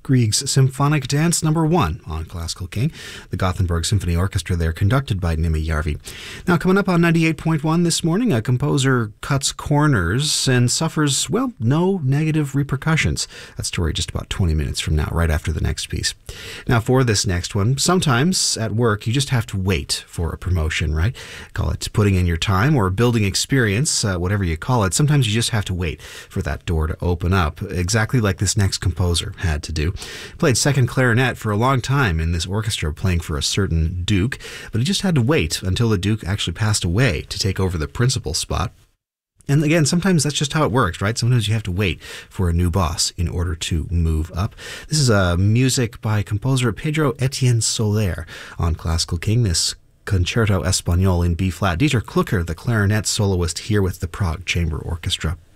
Grieg's Symphonic Dance No. 1 on Classical King. The Gothenburg Symphony Orchestra there, conducted by Nimi Järvi. Now, coming up on 98.1 this morning, a composer cuts corners and suffers, well, no negative repercussions. That story just about 20 minutes from now, right after the next piece. Now, for this next one, sometimes at work, you just have to wait for a promotion, right? Call it putting in your time or building experience, whatever you call it. Sometimes you just have to wait for that door to open up, exactly like this next composer had to do. He played second clarinet for a long time in this orchestra, playing for a certain duke, but he just had to wait until the duke actually passed away to take over the principal spot. And again, sometimes that's just how it works, right? Sometimes you have to wait for a new boss in order to move up. This is music by composer Pedro Etienne Soler on Classical King, this Concerto Espagnol in B-flat. Dieter Klucker, the clarinet soloist, here with the Prague Chamber Orchestra.